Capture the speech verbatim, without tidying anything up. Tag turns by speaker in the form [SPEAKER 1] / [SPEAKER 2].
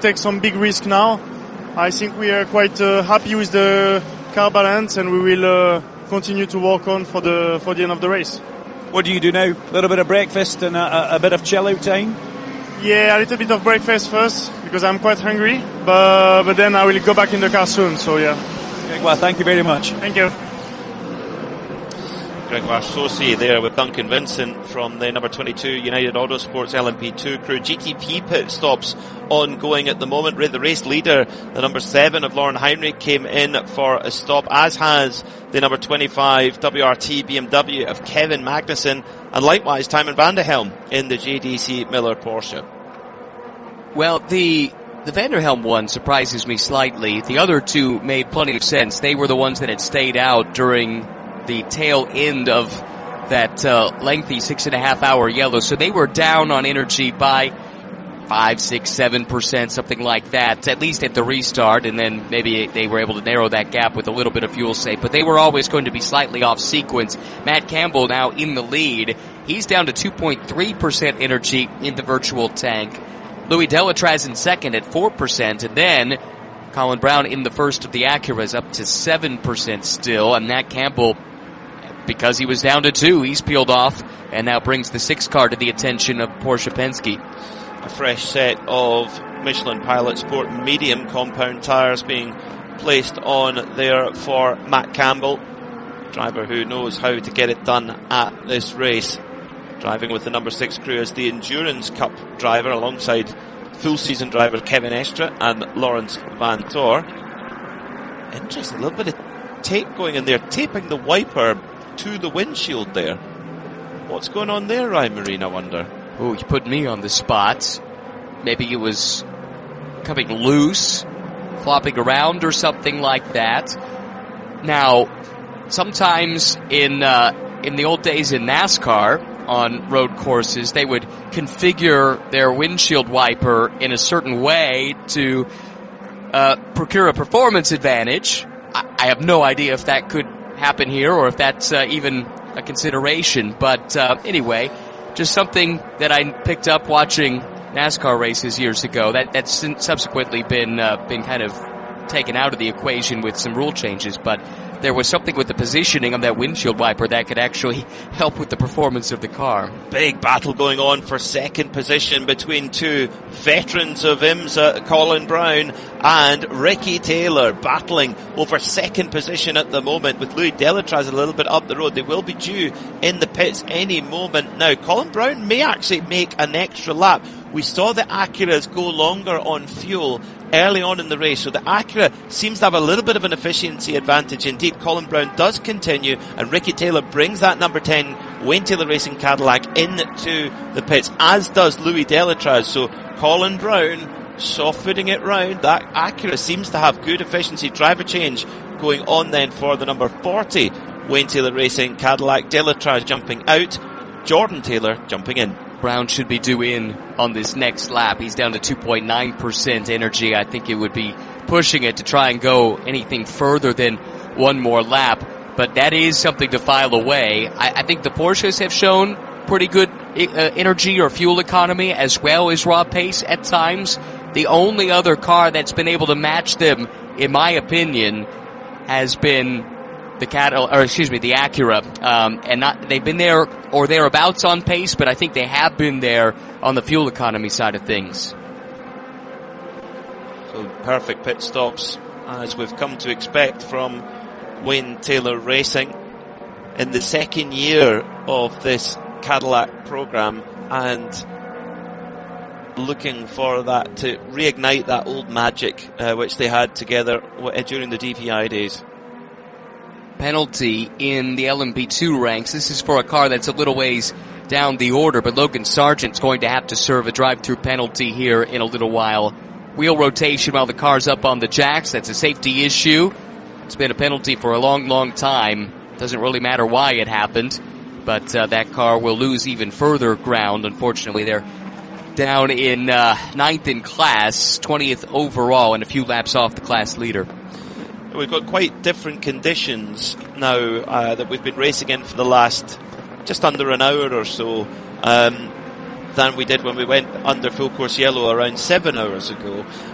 [SPEAKER 1] take some big risk now. I think we are quite uh, happy with the car balance, and we will uh, continue to work on for the for the end of the race.
[SPEAKER 2] What do you do now? A little bit of breakfast and a, a bit of chill out time?
[SPEAKER 1] Yeah, a little bit of breakfast first because I'm quite hungry, but but then I will go back in the car soon. So yeah.
[SPEAKER 2] Okay, well, thank you very much.
[SPEAKER 1] Thank you.
[SPEAKER 3] Gregoire Saucy there with Duncan Vincent from the number twenty-two United Autosports L M P two crew. G T P pit stops ongoing at the moment. The race leader, the number seven of Lauren Heinrich, came in for a stop, as has the number twenty-five W R T B M W of Kevin Magnussen, and likewise Timon van der Helm in the J D C Miller Porsche.
[SPEAKER 4] Well, the the van der Helm one surprises me slightly. The other two made plenty of sense. They were the ones that had stayed out during the tail end of that uh, lengthy six and a half hour yellow. So they were down on energy by five, six, seven percent, something like that, at least at the restart, and then maybe they were able to narrow that gap with a little bit of fuel save. But they were always going to be slightly off sequence. Matt Campbell now in the lead. He's down to two point three percent energy in the virtual tank. Louis Delatraz in second at four percent, and then Colin Brown in the first of the Acuras up to seven percent still, and Matt Campbell, because he was down to two, he's peeled off and now brings the six car to the attention of Porsche Penske.
[SPEAKER 3] A fresh set of Michelin Pilot Sport medium compound tyres being placed on there for Matt Campbell, driver who knows how to get it done at this race. Driving with the number six crew as the Endurance Cup driver alongside full season driver Kevin Estre and Lawrence Van Tor. Interesting, a little bit of tape going in there, taping the wiper to the windshield there. What's going on there, Ryan Marine, I wonder?
[SPEAKER 4] Oh, you put me on the spot. Maybe it was coming loose, flopping around or something like that. Now, sometimes in uh, in the old days in NASCAR on road courses, they would configure their windshield wiper in a certain way to uh, procure a performance advantage. I, I have no idea if that could happen here or if that's uh, even a consideration, but uh, anyway, just something that I picked up watching NASCAR races years ago. That that's subsequently been uh, been kind of taken out of the equation with some rule changes, but there was something with the positioning of that windshield wiper that could actually help with the performance of the car.
[SPEAKER 3] Big battle going on for second position between two veterans of IMSA, Colin Brown and Ricky Taylor, battling over second position at the moment, with Louis Delatraz a little bit up the road. They will be due in the pits any moment now. Colin Brown may actually make an extra lap. We saw the Acuras go longer on fuel early on in the race, so the Acura seems to have a little bit of an efficiency advantage indeed. Colin Brown does continue, and Ricky Taylor brings that number ten Wayne Taylor Racing Cadillac into the pits, as does Louis Delatraz. So Colin Brown soft-footing it round. That Acura seems to have good efficiency. Driver change going on then for the number forty Wayne Taylor Racing Cadillac. Delatraz jumping out, Jordan Taylor jumping in.
[SPEAKER 4] Brown should be due in on this next lap. He's down to two point nine percent energy. I think it would be pushing it to try and go anything further than one more lap. But that is something to file away. I, I think the Porsches have shown pretty good uh, energy or fuel economy, as well as raw pace at times. The only other car that's been able to match them, in my opinion, has been the Cadillac, or excuse me, the Acura, um, and not, they've been there or thereabouts on pace, but I think they have been there on the fuel economy side of things.
[SPEAKER 3] So perfect pit stops, as we've come to expect from Wayne Taylor Racing in the second year of this Cadillac program, and looking for that to reignite that old magic uh, which they had together during the D V I days.
[SPEAKER 4] Penalty in the L M P two ranks. This is for a car that's a little ways down the order, but Logan Sargent's going to have to serve a drive-through penalty here in a little while. Wheel rotation while the car's up on the jacks. That's a safety issue. It's been a penalty for a long, long time. Doesn't really matter why it happened, but uh, that car will lose even further ground. Unfortunately, they're down in uh, ninth in class, twentieth overall, and a few laps off the class leader.
[SPEAKER 3] We've got quite different conditions now uh, that we've been racing in for the last just under an hour or so um, than we did when we went under full course yellow around seven hours ago.